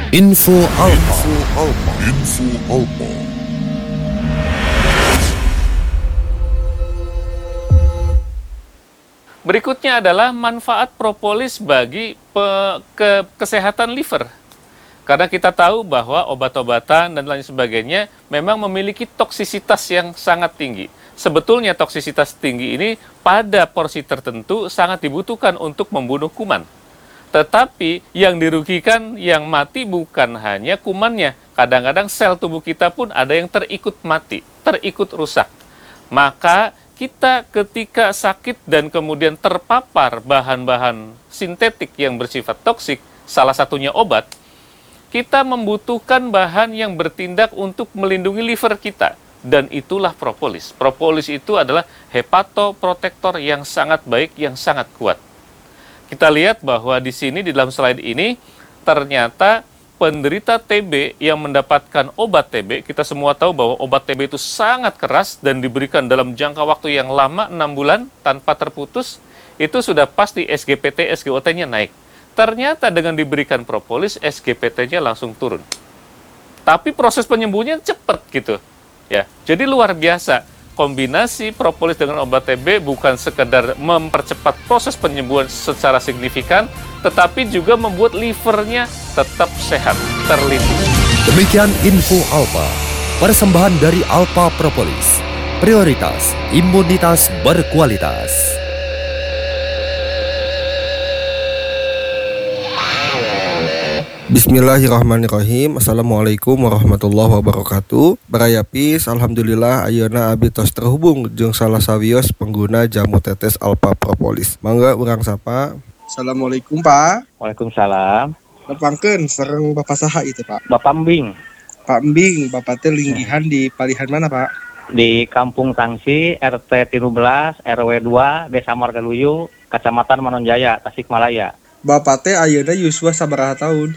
Info Alpa. Berikutnya adalah manfaat propolis bagi kesehatan liver. Karena kita tahu bahwa obat-obatan dan lain sebagainya memang memiliki toksisitas yang sangat tinggi. Sebetulnya toksisitas tinggi ini pada porsi tertentu sangat dibutuhkan untuk membunuh kuman. Tetapi yang dirugikan, yang mati bukan hanya kumannya. Kadang-kadang sel tubuh kita pun ada yang terikut mati, terikut rusak. Maka kita ketika sakit dan kemudian terpapar bahan-bahan sintetik yang bersifat toksik, salah satunya obat, kita membutuhkan bahan yang bertindak untuk melindungi liver kita. Dan itulah propolis. Propolis itu adalah hepatoprotektor yang sangat baik, yang sangat kuat. Kita lihat bahwa di sini, di dalam slide ini, ternyata penderita TB yang mendapatkan obat TB, kita semua tahu bahwa obat TB itu sangat keras dan diberikan dalam jangka waktu yang lama, 6 bulan, tanpa terputus, itu sudah pasti SGPT, SGOT-nya naik. Ternyata dengan diberikan propolis, SGPT-nya langsung turun. Tapi proses penyembuhannya cepat gitu. Ya, jadi luar biasa. Kombinasi propolis dengan obat TB bukan sekedar mempercepat proses penyembuhan secara signifikan, tetapi juga membuat livernya tetap sehat, terlindungi. Demikian Info Alpa, persembahan dari Alpa Propolis. Prioritas imunitas berkualitas. Bismillahirrahmanirrahim. Assalamualaikum warahmatullahi wabarakatuh. Barayapis, alhamdulillah ayeuna abdi tos terhubung jeung salah sawios pengguna jamu tetes Alpa Propolis. Mangga urang sapa. Assalamualaikum Pak. Waalaikumsalam. Nepangkeun sareng Bapak saha itu Pak? Bapak Mbing. Pak Mbing, Bapak teh linggihan di palihan mana Pak? Di Kampung Tangsi, RT 13, RW 2, Desa Margaluyu, Kecamatan Manonjaya, Tasikmalaya. Bapak teh ayeuna yuswa sabaraha tahun?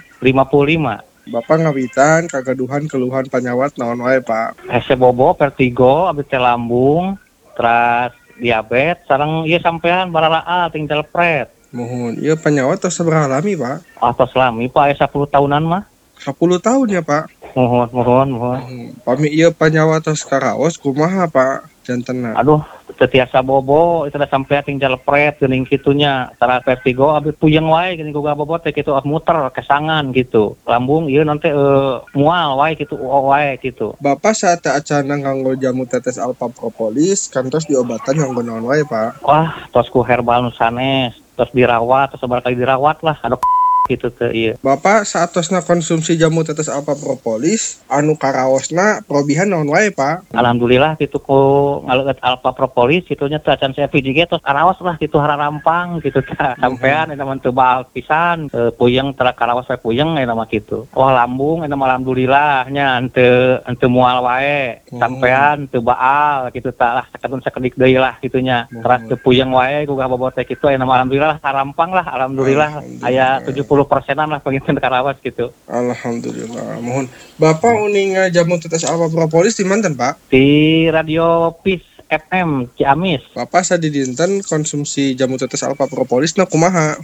55. Bapak ngawitan kagaduhan keluhan panyawat naon wae Pak? Hese bobo, vertigo, abdi teh lambung, terus diabetes, sareng ieu sampean bararaal tinggal pret. Mohon, ieu panyawat tos sabaraha lami Pak? Atos lami Pak, 10 tahunan mah. 10 tahun ya Pak? Mohon. Pami ieu panyawat tos karaos kumaha Pak? Jantenna. Aduh, tetiasa bobo, itu udah sampai tinggal pret, geuning kitunya. Tara vertigo, abis puyeng wae, gini gua bobo teh gitu, muter, kesangan gitu. Lambung, iya nanti mual wae gitu, wae gitu. Bapak saat acana nganggo jamu tetes Alpa Propolis, kantos diobatan nganggo naon wae Pak? Wah, tos ku herbal nusanes, tos dirawat, tos seberapa kali dirawat lah, ada gitu teh iya. Bapak saat tosna konsumsi jamu tetes Alpa Propolis, anu karaosna probihan naon wae Pak? Alhamdulillah gitu ku ngaleut Alpa Propolis kitunya teh acan saya VDG tos karaos lah gitu hararampang gitu teh. Sampean eta mah teu baal pisan, puyeng tara karaos wae puyeng eta mah kitu. Wah lambung eta mah alhamdulillah nya henteu mual wae. Sampean teu baal kitu tah lah sakedik deui lah kitunya. Teras teu puyeng wae ku bobot teh kitu aya mah alhamdulillah harampang lah alhamdulillah aya 70%-an lah pengen karawas gitu. Alhamdulillah. Mohon. Bapak uning jamu tetes Alpa Propolis di manten Pak? Di Radio Peace FM Ciamis. Bapak sadidinten konsumsi jamu tetes Alpa Propolis na kumaha?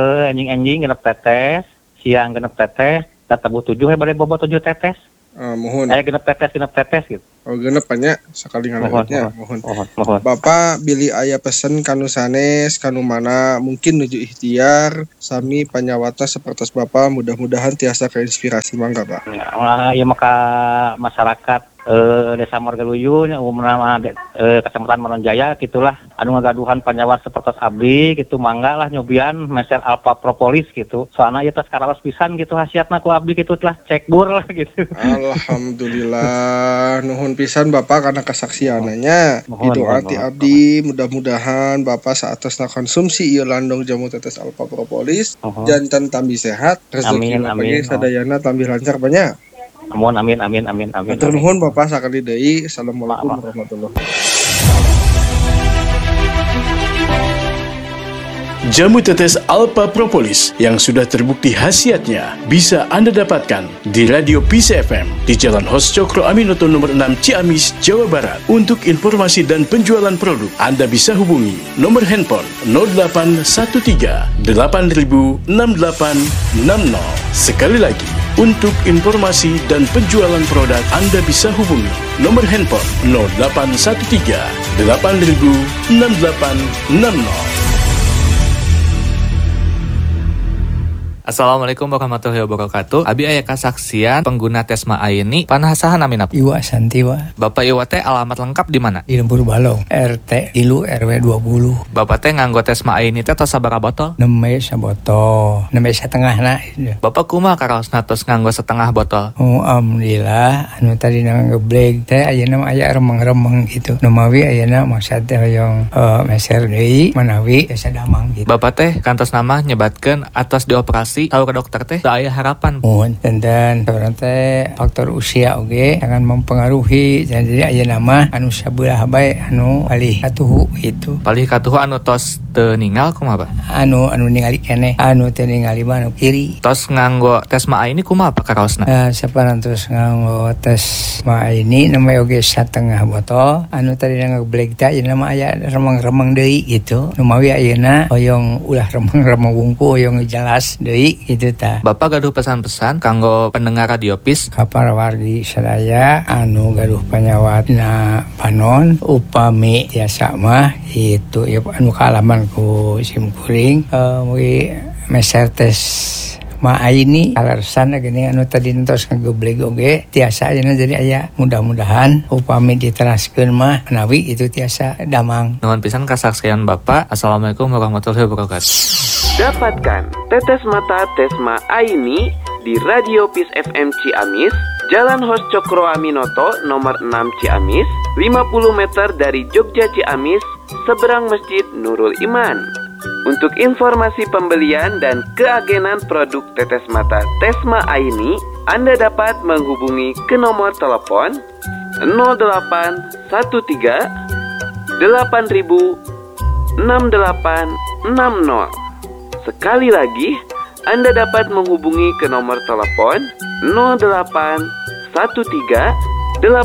Anjing genep tetes, siang genep tetes, data 7 bade bobo 7 tetes. Mohon. Genep tetes gitu. Oh genep nya sekali ngaleutnya. Mohon. Mohon. Bapak bilih aya pesen kanu sanes, kanu mana mungkin nuju ikhtiar sami panyawata sapertos Bapak mudah-mudahan tiasa keinspirasi mangga Pak. Ya maka masyarakat Desa Margaluyu umumna Kecamatan Manonjaya gitulah anu ngagaduhan panyawat sapertos abdi gitu mangga lah nyobian meser Alpa Propolis gitu. Soalna ieu tos karaos pisan gitu hasiatna ku abdi gitu lah cek bur lah gitu. Alhamdulillah nuhun pisan Bapak karena kesaksiananya. Doa ti abdi mudah-mudahan Bapak saatosna konsumsi ieu landong jamu tetes Alpa Propolis janten tambi sehat rezeki amin sadayana tambi lancar banyak. Amin. Matur nuhun Bapak sakali deui. Assalamualaikum warahmatullahi wabarakatuh. Jamu tetes Alpa Propolis yang sudah terbukti khasiatnya bisa Anda dapatkan di Radio Peace FM di Jalan Hos Cokro Aminoto nomor 6 Ciamis, Jawa Barat. Untuk informasi dan penjualan produk, Anda bisa hubungi nomor handphone 0813 8000 6860. Sekali lagi Untuk informasi dan penjualan produk Anda bisa hubungi nomor handphone 0813 8000 6860. Assalamualaikum warahmatullahi wabarakatuh. Abi aya kasaksian pengguna Tesma Aini panasahan amin apa? Iwa Santiwa Bapak Iwa teh alamat lengkap di mana? di Lembur Balong RT Ilu RW 20 Bapak teh nganggo Tesma Aini teh tos sabaraha botol? 6 saboto 6 setengah na Bapak kumaha karaosna tos nganggo setengah botol? alhamdulillah anu tadi ngeblek teh ayeuna aya remeng-remeng gitu nu mawi ayeuna maksud teh hoyong meser deui manawi biasa damang gitu. Bapak teh kantos nama nyebatkeun atos dioperasi tahu ke dokter teh da aya harapan. Mohon dan teh faktor usia oge jangan mempengaruhi jadi ayeuna mah anu sabelah bae anu palih katuhu gitu. Palih katuhu anu tos teu ninggal kumaha, Pak? Anu ningali keneh anu teu ningali mah anu kiri. Tos nganggo Tesma Aini kumaha Pak karaosna? Saparantos nganggo Tesma Aini namanya oge setengah botol anu tadi ngeblek teh ayeuna mah aya remeng-remeng deui gitu. Nu mawi ayeuna hoyong ulah remeng-remeng wungku hoyong jelas deui gitu tah. Bapak gaduh pesan-pesan kanggo pendengar Radio PIS Kapal wargi sadaya anu gaduh panyawatna panon upami biasa mah itu ya anu kaalaman ku simkuring mugi meser tes Ma Aini alasan gini anu tadi entos ngagoblek oge tiasa ayeuna jadi aya mudah-mudahan upami diteraskeun mah menawi itu tiasa damang. Nuhun pisan kasaksian Bapak. Assalamualaikum warahmatullahi wabarakatuh. Dapatkan tetes mata Tesma Aini di Radio PIS FM Ciamis, Jalan Hos Cokro Aminoto nomor 6 Ciamis, 50 meter dari Jogja Ciamis, seberang Masjid Nurul Iman. Untuk informasi pembelian dan keagenan produk tetes mata Tesma Aini, Anda dapat menghubungi ke nomor telepon 0813 8000 6860. Sekali lagi, Anda dapat menghubungi ke nomor telepon 0813